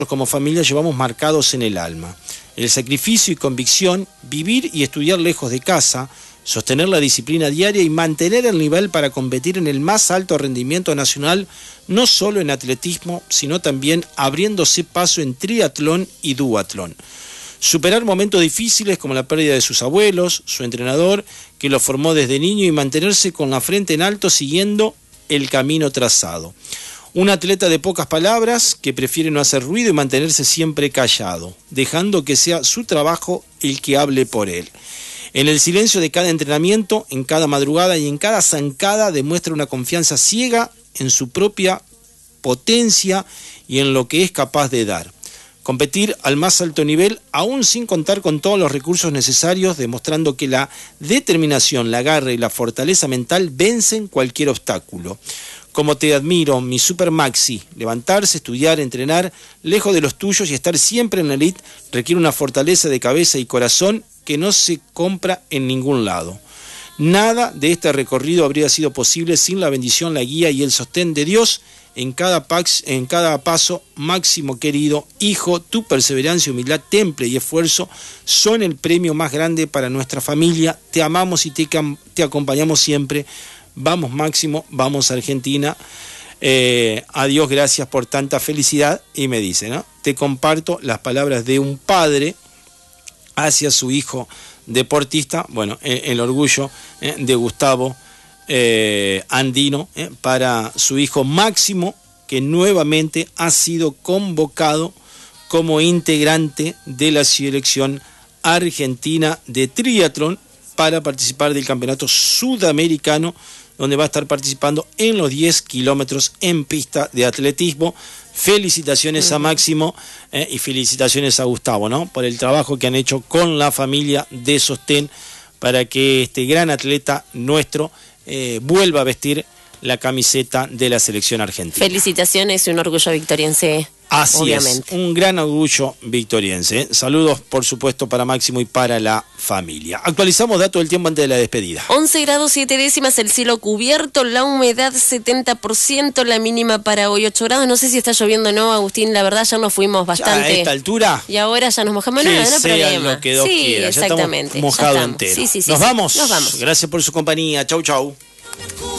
como familia llevamos marcados en el alma. El sacrificio y convicción, vivir y estudiar lejos de casa, sostener la disciplina diaria y mantener el nivel para competir en el más alto rendimiento nacional, no solo en atletismo, sino también abriéndose paso en triatlón y duatlón. Superar momentos difíciles como la pérdida de sus abuelos, su entrenador, que lo formó desde niño, y mantenerse con la frente en alto siguiendo el camino trazado. Un atleta de pocas palabras que prefiere no hacer ruido y mantenerse siempre callado, dejando que sea su trabajo el que hable por él. En el silencio de cada entrenamiento, en cada madrugada y en cada zancada demuestra una confianza ciega en su propia potencia y en lo que es capaz de dar. Competir al más alto nivel, aún sin contar con todos los recursos necesarios, demostrando que la determinación, la garra y la fortaleza mental vencen cualquier obstáculo. Como te admiro, mi super Maxi, levantarse, estudiar, entrenar, lejos de los tuyos y estar siempre en la elite requiere una fortaleza de cabeza y corazón que no se compra en ningún lado. Nada de este recorrido habría sido posible sin la bendición, la guía y el sostén de Dios en cada paso. Máximo querido hijo, tu perseverancia, humildad, temple y esfuerzo son el premio más grande para nuestra familia. Te amamos y te acompañamos siempre. Vamos Máximo, vamos Argentina. Adiós, gracias por tanta felicidad. Y me dice, ¿no? Te comparto las palabras de un padre hacia su hijo deportista. Bueno, el orgullo de Gustavo Andino para su hijo Máximo, que nuevamente ha sido convocado como integrante de la selección argentina de triatlón para participar del campeonato sudamericano, donde va a estar participando en los 10 kilómetros en pista de atletismo. Felicitaciones a Máximo y felicitaciones a Gustavo, ¿no?, por el trabajo que han hecho con la familia de sostén para que este gran atleta nuestro vuelva a vestir la camiseta de la selección argentina. Felicitaciones y un orgullo victoriense. Así obviamente. Es, un gran orgullo victoriense. Saludos, por supuesto, para Máximo y para la familia. Actualizamos datos del tiempo antes de la despedida. 11 grados 7 décimas, el cielo cubierto, la humedad 70%, la mínima para hoy 8 grados. No sé si está lloviendo o no, Agustín, la verdad ya nos fuimos bastante. Ya a esta altura. Y ahora ya nos mojamos, que no sea problema. Lo que Dios quiera. Exactamente. Ya estamos mojados enteros. Sí, Nos vamos. Gracias por su compañía. Chau, chau.